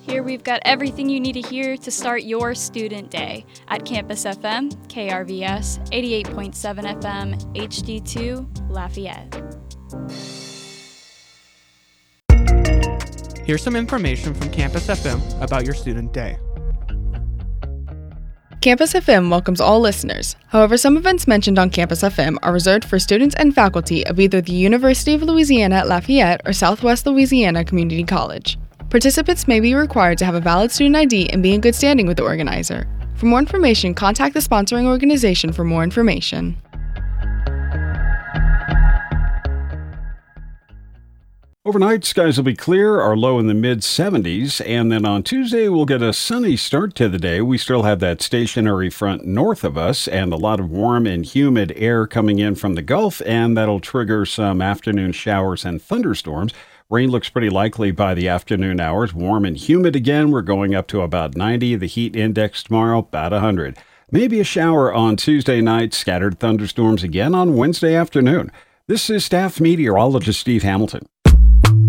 Here we've got everything you need to hear to start your student day at Campus FM, KRVS, 88.7 FM, HD2, Lafayette. Here's some information from Campus FM about your student day. Campus FM welcomes all listeners. However, some events mentioned on Campus FM are reserved for students and faculty of either the University of Louisiana at Lafayette or Southwest Louisiana Community College. Participants may be required to have a valid student ID and be in good standing with the organizer. For more information, contact the sponsoring organization for more information. Overnight, skies will be clear, our low in the mid-70s, and then on Tuesday, we'll get a sunny start to the day. We still have that stationary front north of us and a lot of warm and humid air coming in from the Gulf, and that'll trigger some afternoon showers and thunderstorms. Rain looks pretty likely by the afternoon hours. Warm and humid again. We're going up to about 90. The heat index tomorrow, about 100. Maybe a shower on Tuesday night, scattered thunderstorms again on Wednesday afternoon. This is staff meteorologist Steve Hamilton.